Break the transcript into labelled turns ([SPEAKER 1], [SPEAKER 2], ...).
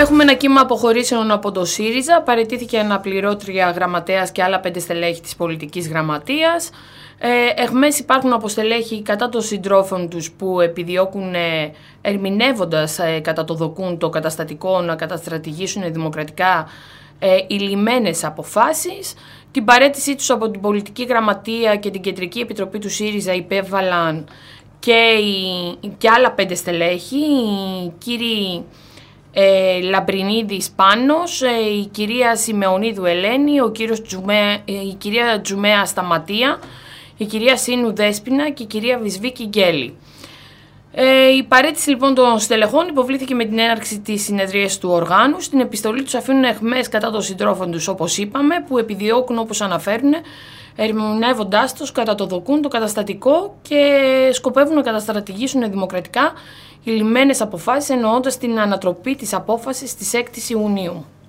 [SPEAKER 1] Έχουμε ένα κύμα αποχωρήσεων από το ΣΥΡΙΖΑ. Παραιτήθηκε αναπληρώτρια γραμματέας και άλλα 5 στελέχη της πολιτικής γραμματείας. Εχμές υπάρχουν από στελέχη κατά των συντρόφων τους που επιδιώκουν, ερμηνεύοντας κατά το δοκούν το καταστατικό, να καταστρατηγήσουν δημοκρατικά ηλυμένες αποφάσεις. Την παραίτησή τους από την πολιτική γραμματεία και την κεντρική επιτροπή του ΣΥΡΙΖΑ υπέβαλαν και άλλα 5 στελέχη, οι κύριοι Λαμπρινίδης Πάνος, η κυρία Σιμεωνίδου Ελένη, η κυρία Τζουμέα Σταματία, η κυρία Σίνου Δέσποινα και η κυρία Βυσβίκη Γκέλη. Η παραίτηση λοιπόν των στελεχών υποβλήθηκε με την έναρξη της συνεδρίας του οργάνου. Στην επιστολή τους αφήνουν εχμές κατά των συντρόφων τους, όπως είπαμε, που επιδιώκουν, όπως αναφέρουν, ερμηνεύοντάς τους κατά το δοκούν το καταστατικό και σκοπεύουν να καταστρατηγήσουν δημοκρατικά οι λυμμένες αποφάσεις, εννοώντας την ανατροπή της απόφασης της 6ης Ιουνίου.